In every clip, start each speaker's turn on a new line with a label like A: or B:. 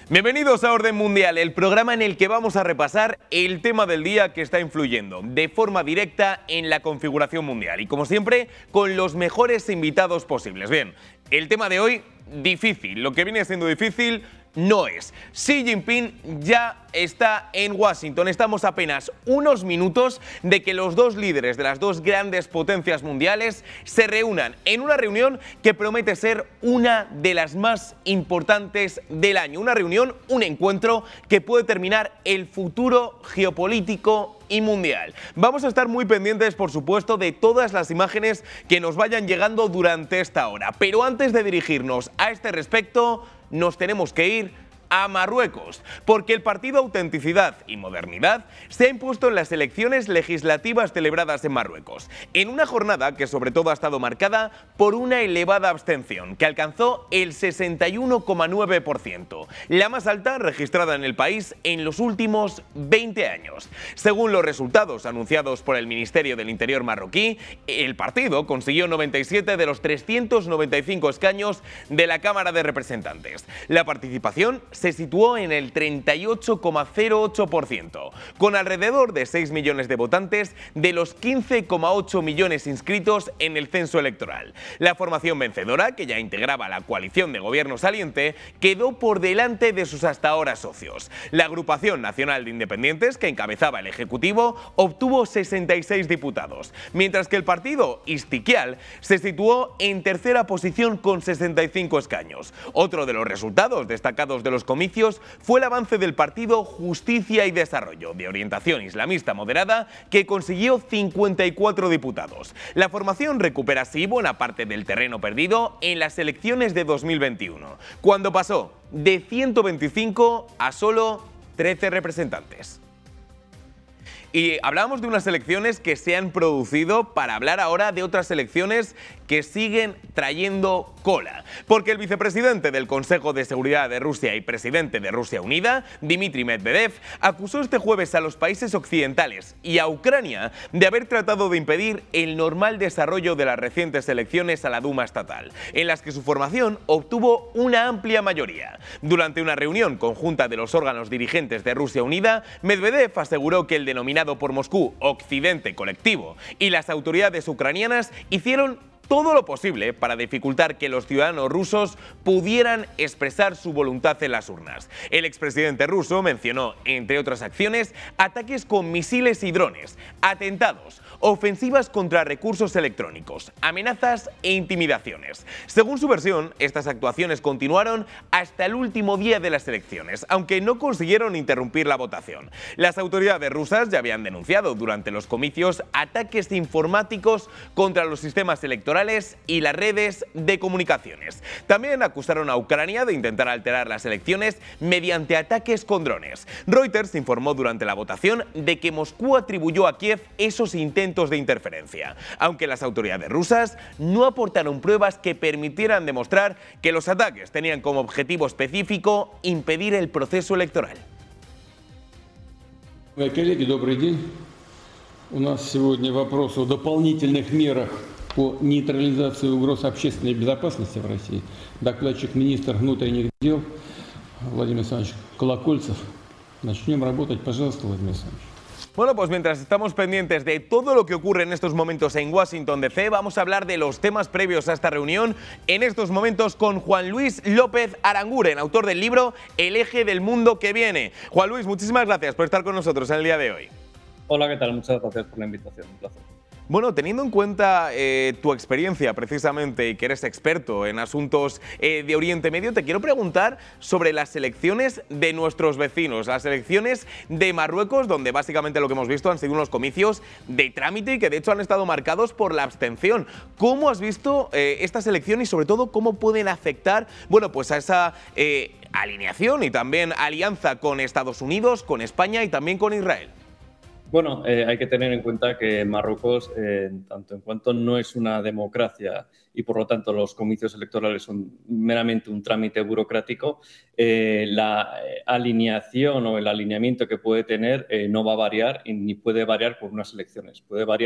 A: Bienvenidos a Orden Mundial, el programa en el que vamos a repasar el tema del día que está influyendo de forma directa en la configuración mundial y, como siempre, con los mejores invitados posibles. Bien, el tema de hoy, difícil. Lo que viene siendo difícil no es. Xi Jinping ya está en Washington. Estamos a apenas unos minutos de que los dos líderes de las dos grandes potencias mundiales se reúnan en una reunión que promete ser una de las más importantes del año. Una reunión, un encuentro que puede determinar el futuro geopolítico y mundial. Vamos a estar muy pendientes, por supuesto, de todas las imágenes que nos vayan llegando durante esta hora. Pero antes de dirigirnos a este respecto, nos tenemos que ir a Marruecos, porque el partido Autenticidad y Modernidad se ha impuesto en las elecciones legislativas celebradas en Marruecos, en una jornada que sobre todo ha estado marcada por una elevada abstención, que alcanzó el 61,9%, la más alta registrada en el país en los últimos 20 años. Según los resultados anunciados por el Ministerio del Interior marroquí, el partido consiguió 97 de los 395 escaños de la Cámara de Representantes. La participación se situó en el 38,08%, con alrededor de 6 millones de votantes de los 15,8 millones inscritos en el censo electoral. La formación vencedora, que ya integraba la coalición de gobierno saliente, quedó por delante de sus hasta ahora socios. La Agrupación Nacional de Independientes, que encabezaba el Ejecutivo, obtuvo 66 diputados, mientras que el partido Istiqlal se situó en tercera posición con 65 escaños. Otro de los resultados destacados de los comicios fue el avance del partido Justicia y Desarrollo, de orientación islamista moderada, que consiguió 54 diputados. La formación recupera así buena parte del terreno perdido en las elecciones de 2021, cuando pasó de 125 a solo 13 representantes. Y hablábamos de unas elecciones que se han producido para hablar ahora de otras elecciones que siguen trayendo cola. Porque el vicepresidente del Consejo de Seguridad de Rusia y presidente de Rusia Unida, Dmitry Medvedev, acusó este jueves a los países occidentales y a Ucrania de haber tratado de impedir el normal desarrollo de las recientes elecciones a la Duma estatal, en las que su formación obtuvo una amplia mayoría. Durante una reunión conjunta de los órganos dirigentes de Rusia Unida, Medvedev aseguró que el denominado por Moscú Occidente colectivo y las autoridades ucranianas hicieron todo lo posible para dificultar que los ciudadanos rusos pudieran expresar su voluntad en las urnas. El expresidente ruso mencionó, entre otras acciones, ataques con misiles y drones, atentados, ofensivas contra recursos electrónicos, amenazas e intimidaciones. Según su versión, estas actuaciones continuaron hasta el último día de las elecciones, aunque no consiguieron interrumpir la votación. Las autoridades rusas ya habían denunciado durante los comicios ataques informáticos contra los sistemas electorales y las redes de comunicaciones. También acusaron a Ucrania de intentar alterar las elecciones mediante ataques con drones. Reuters informó durante la votación de que Moscú atribuyó a Kiev esos intentos de interferencia, aunque las autoridades rusas no aportaron pruebas que permitieran demostrar que los ataques tenían como objetivo específico impedir el proceso electoral.
B: Коллеги, добрый день. У нас сегодня вопрос о дополнительных мерах по нейтрализации угроз общественной безопасности в России. Докладчик министр внутренних дел Владимир Александрович Колокольцев. Начнем работать. Пожалуйста, Владимир Александрович.
A: Bueno, pues mientras estamos pendientes de todo lo que ocurre en estos momentos en Washington DC, vamos a hablar de los temas previos a esta reunión en estos momentos con Juan Luis López Aranguren, autor del libro El eje del mundo que viene. Juan Luis, muchísimas gracias por estar con nosotros en el día de hoy.
C: Hola, ¿qué tal? Muchas gracias por la invitación. Un placer.
A: Bueno, teniendo en cuenta tu experiencia precisamente y que eres experto en asuntos de Oriente Medio, te quiero preguntar sobre las elecciones de nuestros vecinos, las elecciones de Marruecos, donde básicamente lo que hemos visto han sido unos comicios de trámite y que de hecho han estado marcados por la abstención. ¿Cómo has visto estas elecciones y sobre todo cómo pueden afectar, bueno, pues a esa alineación y también alianza con Estados Unidos, con España y también con Israel?
C: Bueno, hay que tener en cuenta que Marruecos, tanto en cuanto no es una democracia y por lo tanto los comicios electorales son meramente un trámite burocrático, la alineación o el alineamiento que puede tener no va a variar ni puede variar por unas elecciones. Puede variar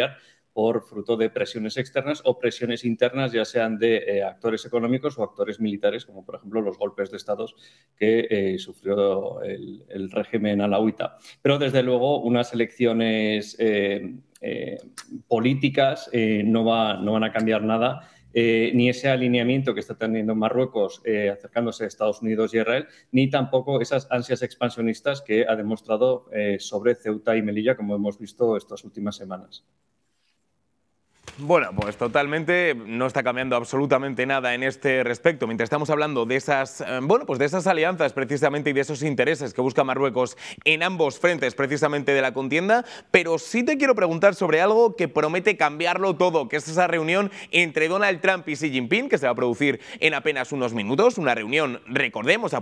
C: por fruto de presiones externas o presiones internas, ya sean de actores económicos o actores militares, como por ejemplo los golpes de Estado que sufrió el régimen alauita. Pero desde luego unas elecciones políticas no van a cambiar nada. Ni ese alineamiento que está teniendo Marruecos acercándose a Estados Unidos y Israel, ni tampoco esas ansias expansionistas que ha demostrado sobre Ceuta y Melilla, como hemos visto estas últimas semanas.
A: Bueno, pues totalmente no está cambiando absolutamente nada en este respecto. Mientras estamos hablando de esas, pues de esas alianzas precisamente y de esos intereses que busca Marruecos en ambos frentes precisamente de la contienda, pero sí te quiero preguntar sobre algo que promete cambiarlo todo, que es esa reunión entre Donald Trump y Xi Jinping que se va a producir en apenas unos minutos, una reunión, recordemos, a